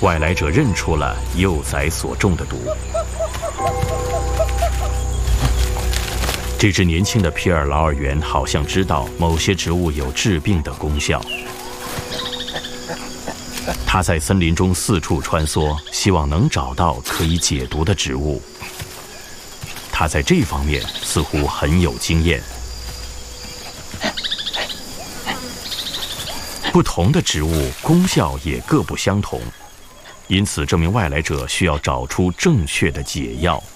外来者认出了幼崽所中的毒。这只年轻的皮尔劳尔猿好像知道某些植物有治病的功效。它在森林中四处穿梭，希望能找到可以解毒的植物。它在这方面似乎很有经验。不同的植物功效也各不相同，因此这名外来者需要找出正确的解药。